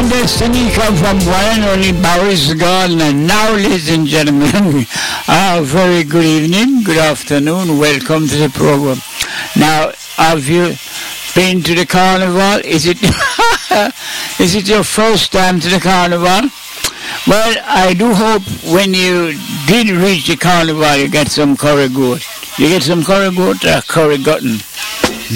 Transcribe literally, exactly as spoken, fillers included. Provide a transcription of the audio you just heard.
Destiny come from one and only Boris Gardner. And now, ladies and gentlemen, uh, very good evening, good afternoon, welcome to the program. Now, have you been to the carnival? Is it is it your first time to the carnival? Well, I do hope when you did reach the carnival, you get some curry goat. You get some curry goat or curry gotten?